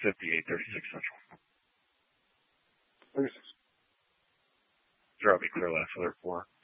Central. 36. Sure, I'll be clear last for 4.